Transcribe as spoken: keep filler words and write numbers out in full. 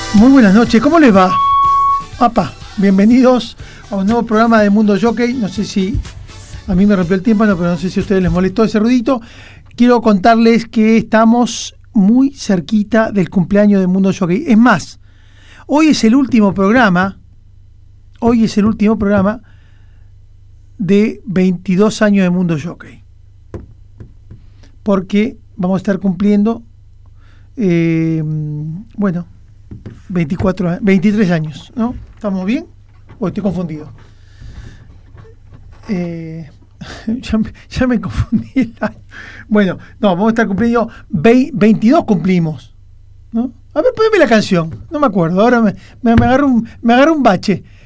Muy buenas noches, ¿cómo les va? Papá, bienvenidos a un nuevo programa de Mundo Jockey. No sé si a mí me rompió el tímpano, pero no sé si a ustedes les molestó ese ruidito. Quiero contarles que estamos muy cerquita del cumpleaños de Mundo Jockey. Es más, hoy es el último programa, hoy es el último programa de veintidós años de Mundo Jockey. Porque vamos a estar cumpliendo, eh, bueno, veinticuatro, veintitrés años, ¿no? ¿Estamos bien? ¿O estoy confundido? Eh, ya, me, ya me confundí el año. Bueno, no, vamos a estar cumpliendo veintidós cumplimos, ¿no? A ver, poneme la canción, no me acuerdo, ahora me, me, me agarro un, me agarro un bache.